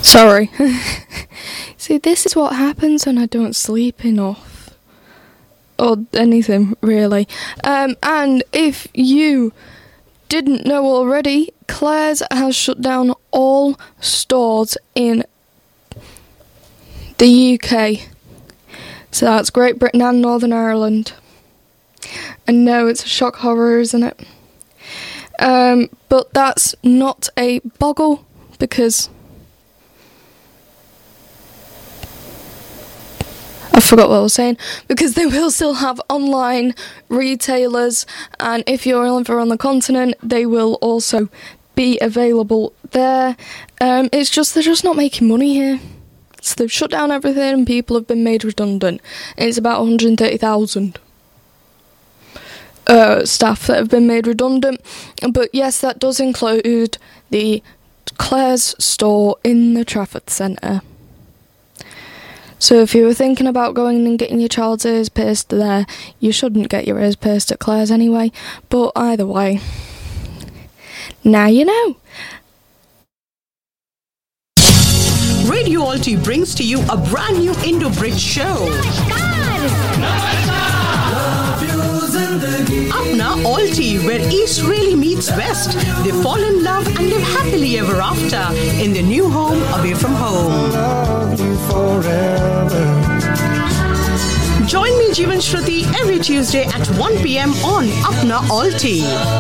Sorry. See, this is what happens when I don't sleep enough. Or anything, really. And if you didn't know already, Claire's has shut down all stores in the UK. So that's Great Britain and Northern Ireland. And no, it's a shock horror, isn't it? But that's not a boggle, because I forgot what I was saying, because they will still have online retailers, and if you're over on the continent, they will also be available there. It's just, they're just not making money here. So they've shut down everything and people have been made redundant. And it's about 130,000 staff that have been made redundant. But yes, that does include the Claire's store in the Trafford Centre. So if you were thinking about going and getting your child's ears pierced there, you shouldn't get your ears pierced at Claire's anyway. But either way, now you know. Radio Alti brings to you a brand new Indo-Brit show. Apna Alti, where East really meets West. They fall in love and live happily ever after in their new home away from home. Join me, Jeevan Shruti, every Tuesday at 1 p.m. on Apna Alti.